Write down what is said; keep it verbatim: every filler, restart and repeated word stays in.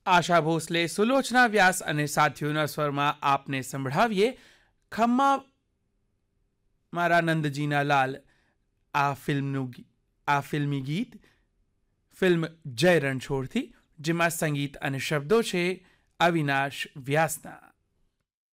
આશા ભોસલે, સુલોચના વ્યાસ અને સાથીઓના સ્વરમાં આપને સંભળાવીએ ખમ્મા મારા નંદજીના લાલ આ ફિલ્મનું આ ફિલ્મી ગીત ફિલ્મ જય રણછોડથી, જેમાં સંગીત અને શબ્દો છે અવિનાશ વ્યાસના.